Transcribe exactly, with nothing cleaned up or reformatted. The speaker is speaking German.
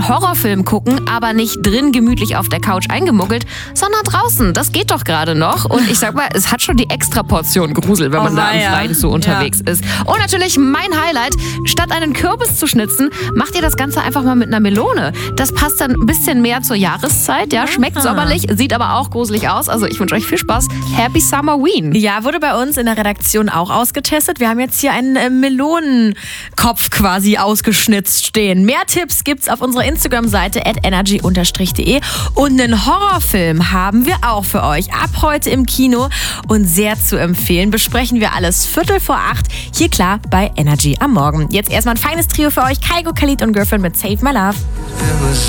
Horrorfilm gucken, aber nicht drin gemütlich auf der Couch eingemuggelt, sondern draußen. Das geht doch gerade noch. Und ich sag mal, es hat schon die Extraportion Grusel, wenn man Oh, da im weia. Freien so unterwegs Ja. ist. Und natürlich mein Highlight, statt einen Kürbis zu schnitzen, macht ihr das Ganze einfach mal mit einer Melone. Das passt dann ein bisschen mehr zur Jahreszeit, ja, schmeckt Ah. sommerlich, sieht aber auch gruselig aus. Also ich wünsche euch viel Spaß. Happy Summerween. Ja, wurde bei uns in der Redaktion auch ausgetestet. Wir haben jetzt hier einen äh, Melonenkopf quasi ausgeschnitzt stehen. Mehr Tipps gibt's auf unserer Instagram-Seite at energy unterstrich de. Und einen Horrorfilm haben wir auch für euch. Ab heute im Kino und sehr zu empfehlen. Besprechen wir alles Viertel vor acht. Hier klar bei Energy am Morgen. Jetzt erstmal ein feines Trio für euch. Kygo, Khalid und Girlfriend mit Save My Love.